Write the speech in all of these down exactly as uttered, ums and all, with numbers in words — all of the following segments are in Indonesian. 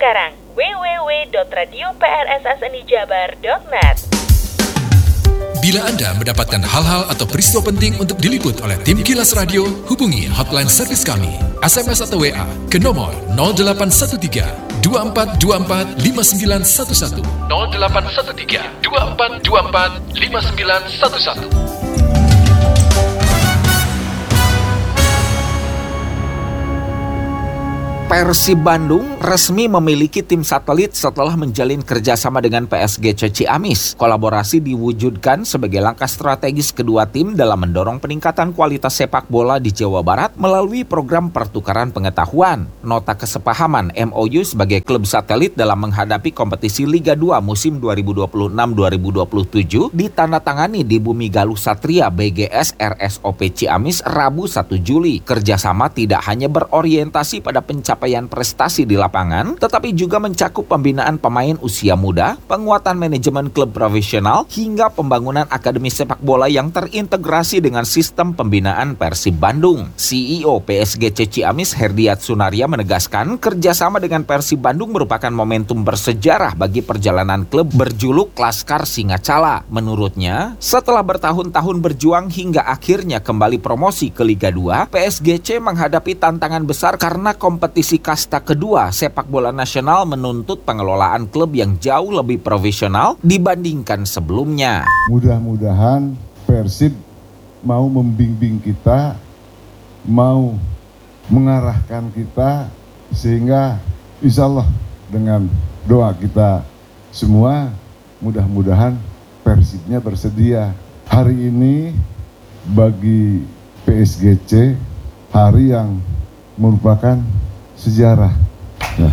sekarang w w w dot radio p r s s n i jabar dot net. Bila Anda mendapatkan hal-hal atau peristiwa penting untuk diliput oleh tim Kilas Radio, hubungi hotline servis kami, S M S atau W A ke nomor nol delapan satu tiga dua empat dua empat lima sembilan satu satu nol delapan satu tiga dua empat dua empat lima sembilan satu satu. Persib Bandung resmi memiliki tim satelit setelah menjalin kerjasama dengan P S G C Ciamis. Kolaborasi diwujudkan sebagai langkah strategis kedua tim dalam mendorong peningkatan kualitas sepak bola di Jawa Barat melalui program pertukaran pengetahuan. Nota kesepahaman M O U sebagai klub satelit dalam menghadapi kompetisi Liga dua musim dua ribu dua puluh enam dua ribu dua puluh tujuh ditandatangani di Bumi Galuh Satria B G S R S O P Ciamis Rabu satu Juli. Kerjasama tidak hanya berorientasi pada pencapaian Capaian prestasi di lapangan, tetapi juga mencakup pembinaan pemain usia muda, penguatan manajemen klub profesional, hingga pembangunan akademi sepak bola yang terintegrasi dengan sistem pembinaan Persib Bandung. C E O P S G C Ciamis Herdiat Sunaria menegaskan kerjasama dengan Persib Bandung merupakan momentum bersejarah bagi perjalanan klub berjuluk Laskar Singacala. Menurutnya, setelah bertahun-tahun berjuang hingga akhirnya kembali promosi ke Liga dua, P S G C menghadapi tantangan besar karena kompetisi kasta kedua sepak bola nasional menuntut pengelolaan klub yang jauh lebih profesional dibandingkan sebelumnya. Mudah-mudahan Persib mau membimbing kita, mau mengarahkan kita, sehingga insya Allah dengan doa kita semua, mudah-mudahan Persibnya bersedia. Hari ini bagi P S G C hari yang merupakan sejarah. Ya.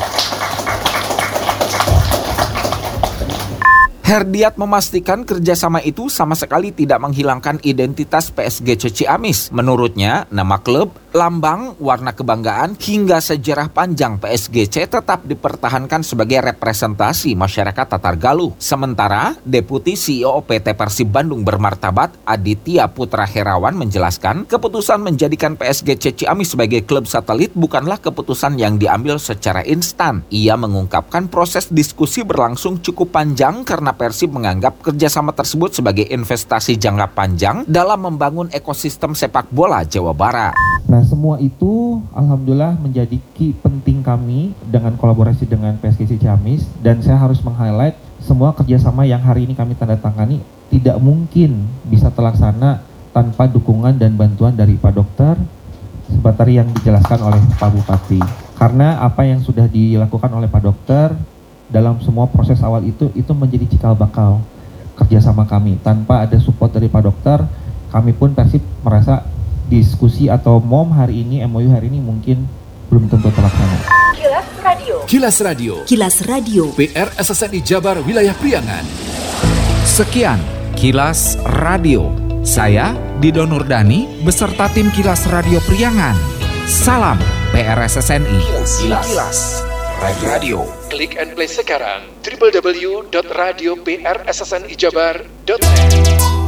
Herdiat memastikan kerjasama itu sama sekali tidak menghilangkan identitas P S G C Ciamis. Menurutnya, nama klub, lambang, warna kebanggaan, hingga sejarah panjang P S G C tetap dipertahankan sebagai representasi masyarakat Tatar Galuh. Sementara, Deputi C E O P T Persib Bandung bermartabat Aditya Putra Herawan menjelaskan, keputusan menjadikan P S G C Ciamis sebagai klub satelit bukanlah keputusan yang diambil secara instan. Ia mengungkapkan proses diskusi berlangsung cukup panjang karena Persib menganggap kerjasama tersebut sebagai investasi jangka panjang dalam membangun ekosistem sepak bola Jawa Barat. Nah, semua itu alhamdulillah menjadi key penting kami dengan kolaborasi dengan P S G C Ciamis, dan saya harus meng-highlight semua kerjasama yang hari ini kami tanda tangani tidak mungkin bisa terlaksana tanpa dukungan dan bantuan dari Pak Dokter seperti yang dijelaskan oleh Pak Bupati. Karena apa yang sudah dilakukan oleh Pak Dokter dalam semua proses awal itu, itu menjadi cikal bakal kerjasama kami. Tanpa ada support dari Pak Dokter, kami pun Persib merasa diskusi atau M O M hari ini, M O U hari ini mungkin belum tentu terlaksana. Kilas Radio. Kilas Radio. Kilas Radio. P R S S N I Jabar Wilayah Priangan. Sekian Kilas Radio. Saya Dido Nurdani beserta tim Kilas Radio Priangan. Salam P R S S N I. Kilas, Kilas. Kilas Radio. Klik and play sekarang w w w dot radio p r s s n i jabar dot net.